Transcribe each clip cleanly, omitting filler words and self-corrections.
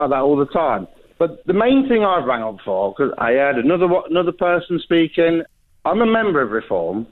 like that all the time. But the main thing I rang up for, because I heard another person speaking, I'm a member of Reform,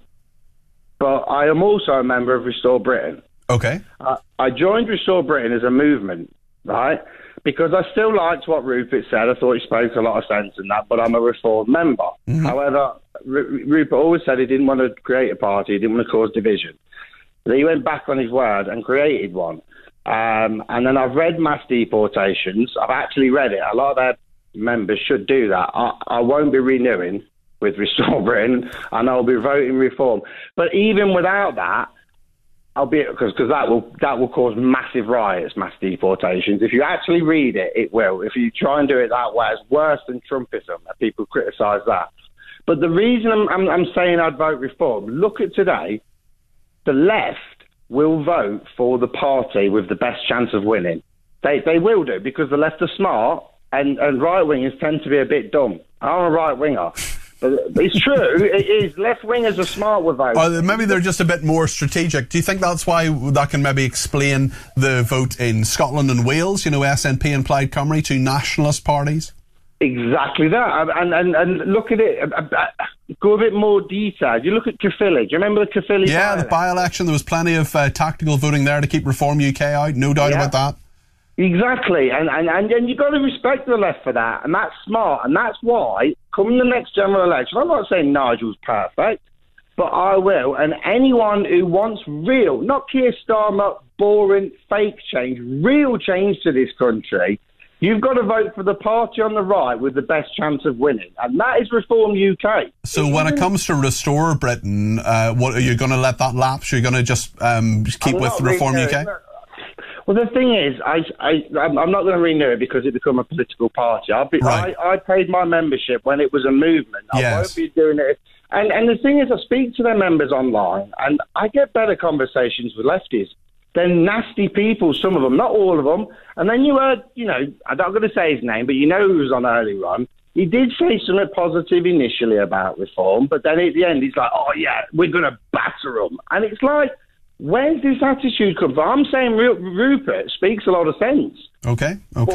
but I am also a member of Restore Britain. Okay. I joined Restore Britain as a movement, right? Because I still liked what Rupert said. I thought he spoke a lot of sense in that, but I'm a Reform member. Mm-hmm. However, Rupert always said he didn't want to create a party, he didn't want to cause division. So he went back on his word and created one. And then I've read mass deportations. I've actually read it. A lot of their members should do that. I won't be renewing with Restore Britain, and I'll be voting Reform. But even without that, I'll be, because that will cause massive riots, mass deportations. If you actually read it, it will. If you try and do it that way, it's worse than Trumpism. People criticise that. But the reason I'm saying I'd vote Reform, look at today, the left will vote for the party with the best chance of winning. They will do, because the left are smart, and right-wingers tend to be a bit dumb. I'm a right-winger. But it's true, it is. Left-wingers are smart with votes. Or maybe they're just a bit more strategic. Do you think that's why that can maybe explain the vote in Scotland and Wales? You know, SNP and Plaid Cymru, two nationalist parties? Exactly that. And look at it, go a bit more detailed. You look at Caerphilly. Do you remember the Caerphilly by-election? Yeah, the by-election. There was plenty of tactical voting there to keep Reform UK out. No doubt about that. Exactly, and you've got to respect the left for that, and that's smart, and that's why, coming the next general election, I'm not saying Nigel's perfect, but I will, and anyone who wants real, not Keir Starmer, boring, fake change, real change to this country, you've got to vote for the party on the right with the best chance of winning, and that is Reform UK. So when it comes to Restore Britain, what are you going to let that lapse? You're going to just keep with Reform UK? Well, the thing is, I'm not going to renew it because it become a political party. I paid my membership when it was a movement. I won't be doing it. And the thing is, I speak to their members online, and I get better conversations with lefties. They're nasty people, some of them, not all of them. And then you heard, I'm not going to say his name, but you know who was on Early Run. He did say something positive initially about Reform, but then at the end he's like, oh, yeah, we're going to batter them. And it's like, where's this attitude come from? I'm saying Rupert speaks a lot of sense. Okay.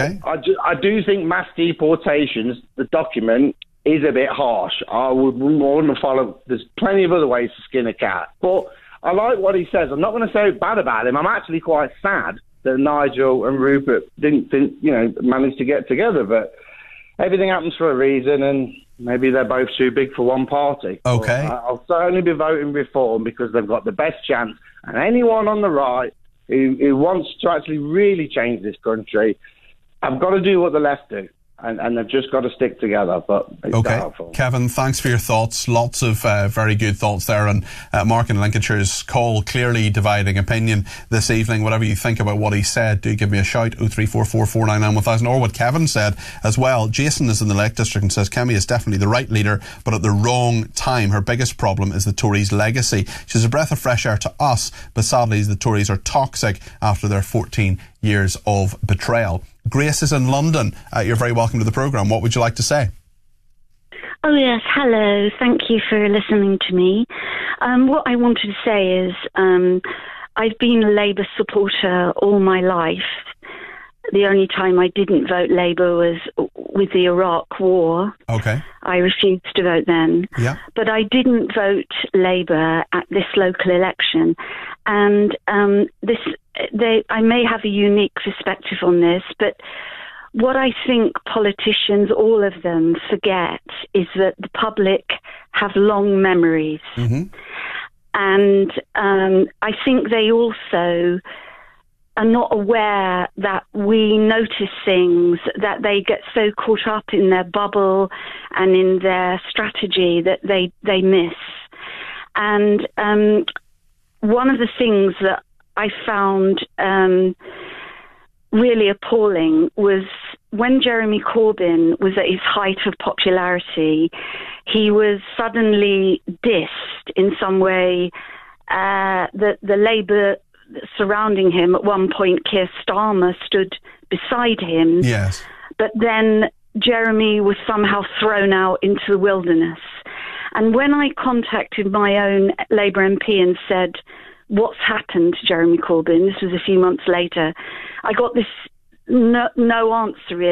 I do think mass deportations, the document, is a bit harsh. I would want to follow. There's plenty of other ways to skin a cat. But I like what he says. I'm not going to say bad about him. I'm actually quite sad that Nigel and Rupert didn't manage to get together. But everything happens for a reason, and maybe they're both too big for one party. Okay. I'll certainly be voting Reform because they've got the best chance. And anyone on the right who wants to actually really change this country, I've got to do what the left do. And they've just got to stick together. But it's doubtful. Kevin, thanks for your thoughts. Lots of very good thoughts there. And Mark in Lincolnshire's call, clearly dividing opinion this evening. Whatever you think about what he said, do give me a shout, 0344 499 1000. Or what Kevin said as well. Jason is in the Lake District and says, Kemi is definitely the right leader, but at the wrong time. Her biggest problem is the Tories' legacy. She's a breath of fresh air to us, but sadly the Tories are toxic after their 14 years of betrayal. Grace is in London. You're very welcome to the programme. What would you like to say? Oh, yes. Hello. Thank you for listening to me. What I wanted to say is I've been a Labour supporter all my life. The only time I didn't vote Labour was with the Iraq War. Okay. I refused to vote then. Yeah. But I didn't vote Labour at this local election. And I may have a unique perspective on this, but what I think politicians, all of them, forget is that the public have long memories. Mm-hmm. And I think they also are not aware that we notice things, that they get so caught up in their bubble and in their strategy that they miss. And one of the things that I found really appalling was when Jeremy Corbyn was at his height of popularity, he was suddenly dissed in some way. The Labour surrounding him, at one point Keir Starmer stood beside him. Yes. But then Jeremy was somehow thrown out into the wilderness. And when I contacted my own Labour MP and said, what's happened to Jeremy Corbyn, this was a few months later, I got this no answer really.